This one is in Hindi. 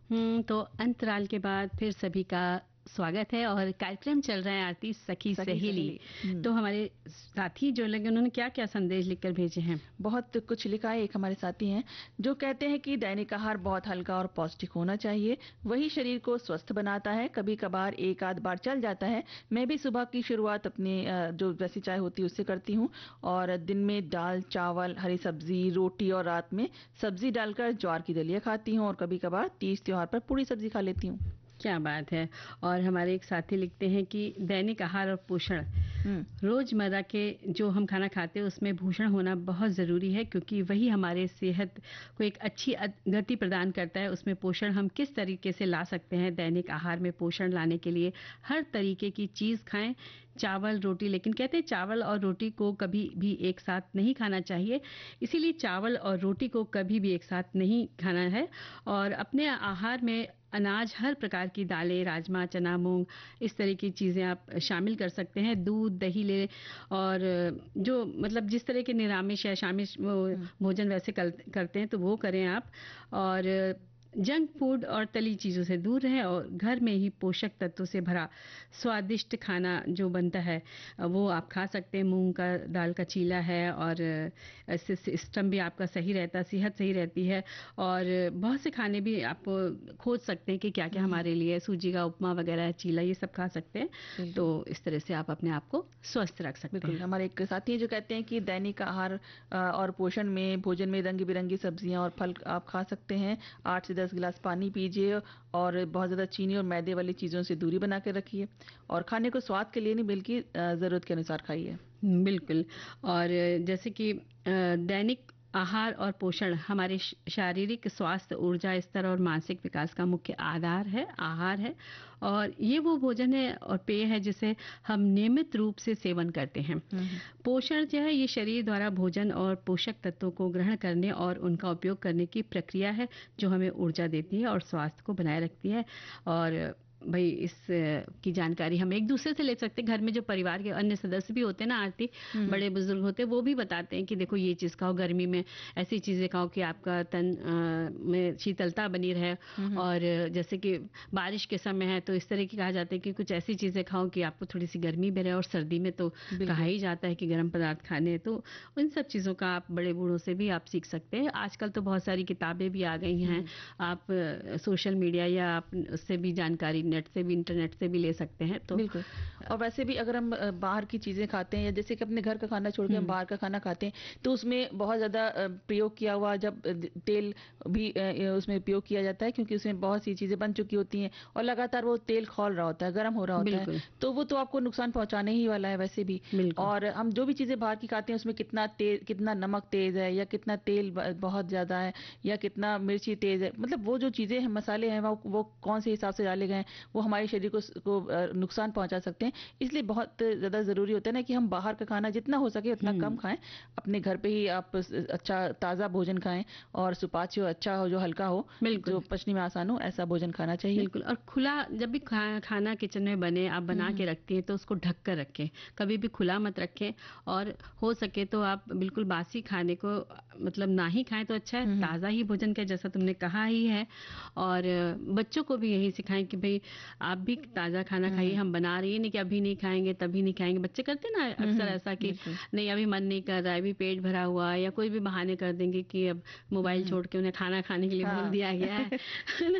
तो अंतराल के बाद फिर सभी का स्वागत है और कार्यक्रम चल रहा है आरती सखी सहेली। तो हमारे साथी जो लगे उन्होंने क्या क्या संदेश लिखकर भेजे हैं? बहुत कुछ लिखा है। एक हमारे साथी हैं जो कहते हैं कि दैनिक आहार बहुत हल्का और पौष्टिक होना चाहिए, वही शरीर को स्वस्थ बनाता है। कभी कभार एक आध बार चल जाता है। मैं भी सुबह की शुरुआत अपने जो वैसी चाय होती है उससे करती हूँ, और दिन में दाल चावल हरी सब्जी रोटी और रात में सब्जी डालकर ज्वार की दलिया खाती हूँ, और कभी कभार तीज त्योहार पर पूरी सब्जी खा लेती हूँ। क्या बात है। और हमारे एक साथी लिखते हैं कि दैनिक आहार और पोषण, रोजमर्रा के जो हम खाना खाते हैं उसमें पोषण होना बहुत ज़रूरी है, क्योंकि वही हमारे सेहत को एक अच्छी गति प्रदान करता है। उसमें पोषण हम किस तरीके से ला सकते हैं? दैनिक आहार में पोषण लाने के लिए हर तरीके की चीज़ खाएं, चावल रोटी, लेकिन कहते हैं चावल और रोटी को कभी भी एक साथ नहीं खाना चाहिए, इसीलिए चावल और रोटी को कभी भी एक साथ नहीं खाना है। और अपने आहार में अनाज, हर प्रकार की दालें, राजमा, चना, मूंग, इस तरह की चीज़ें आप शामिल कर सकते हैं। दूध दही ले, और जो मतलब जिस तरह के निरामिष या शामिल भोजन वैसे करते हैं तो वो करें आप। और जंक फूड और तली चीज़ों से दूर रहें, और घर में ही पोषक तत्वों से भरा स्वादिष्ट खाना जो बनता है वो आप खा सकते हैं। मूंग का दाल का चीला है, और इससे सिस्टम भी आपका सही रहता है, सेहत सही रहती है। और बहुत से खाने भी आप खोज सकते हैं कि क्या क्या हमारे लिए, सूजी का उपमा वगैरह, चीला, ये सब खा सकते हैं। तो इस तरह से आप अपने आप को स्वस्थ रख सकते हैं। हमारे एक साथी हैं जो कहते हैं कि दैनिक आहार और पोषण में भोजन में रंग बिरंगी सब्जियां और फल आप खा सकते हैं। 8 से 10 गिलास पानी पीजिए, और बहुत ज्यादा चीनी और मैदे वाली चीजों से दूरी बना के रखिए, और खाने को स्वाद के लिए नहीं बल्कि जरूरत के अनुसार खाइए। बिल्कुल। और जैसे कि दैनिक आहार और पोषण हमारे शारीरिक स्वास्थ्य, ऊर्जा स्तर और मानसिक विकास का मुख्य आधार है, आहार है। और ये वो भोजन है और पेय है जिसे हम नियमित रूप से सेवन करते हैं। पोषण जो है ये शरीर द्वारा भोजन और पोषक तत्वों को ग्रहण करने और उनका उपयोग करने की प्रक्रिया है, जो हमें ऊर्जा देती है और स्वास्थ्य को बनाए रखती है। और भाई इस की जानकारी हम एक दूसरे से ले सकते हैं। घर में जो परिवार के अन्य सदस्य भी होते हैं ना आरती, बड़े बुजुर्ग होते हैं, वो भी बताते हैं कि देखो ये चीज खाओ, गर्मी में ऐसी चीजें खाओ कि आपका तन में शीतलता बनी रहे। और जैसे कि बारिश के समय है तो इस तरह की कहा जाता है कि कुछ ऐसी चीजें खाओ कि आपको थोड़ी सी गर्मी भी रहे, और सर्दी में तो कहा ही जाता है कि गर्म पदार्थ खाने हैं। तो इन सब चीजों का आप बड़े बूढ़ों से भी आप सीख सकते हैं। आजकल तो बहुत सारी किताबें भी आ गई हैं, आप सोशल मीडिया या आप उससे भी जानकारी नेट से भी, इंटरनेट से भी ले सकते हैं। तो बिल्कुल। और वैसे भी अगर हम बाहर की चीजें खाते हैं, या जैसे कि अपने घर का खाना छोड़ के हम बाहर का खाना खाते हैं, तो उसमें बहुत ज्यादा प्रयोग किया हुआ जब तेल भी उसमें उपयोग किया जाता है, क्योंकि उसमें बहुत सी चीजें बन चुकी होती हैं और लगातार वो तेल खौल रहा होता है, गर्म हो रहा होता है, तो वो तो आपको नुकसान पहुंचाने ही वाला है वैसे भी। और हम जो भी चीजें बाहर की खाते हैं उसमें कितना नमक तेज है, या कितना तेल बहुत ज्यादा है, या कितना मिर्ची तेज है, मतलब वो जो चीजें हैं, मसाले हैं, वो कौन से हिसाब से डाले गए हैं, वो हमारे शरीर को नुकसान पहुंचा सकते हैं। इसलिए बहुत ज्यादा जरूरी होता है ना कि हम बाहर का खाना जितना हो सके उतना कम खाएं। अपने घर पे ही आप अच्छा ताजा भोजन खाएं, और सुपाच्य अच्छा हो, जो हल्का हो, जो पचने में आसान हो, ऐसा भोजन खाना चाहिए। बिल्कुल। और खुला जब भी खाना किचन में बने, आप बना के रखती हैं तो उसको ढक कर रखें, कभी भी खुला मत रखें। और हो सके तो आप बिल्कुल बासी खाने को मतलब ना ही खाएं तो अच्छा है, ताज़ा ही भोजन का जैसा तुमने कहा ही है। और बच्चों को भी यही सिखाएं कि भाई आप भी ताज़ा खाना खाइए, हम बना रही है नहीं कि अभी नहीं खाएंगे तभी नहीं खाएंगे। बच्चे करते ना अक्सर ऐसा कि नहीं अभी मन नहीं कर रहा है, अभी पेट भरा हुआ है, या कोई भी बहाने कर देंगे कि अब मोबाइल छोड़ के उन्हें खाना खाने के लिए बोल दिया गया है।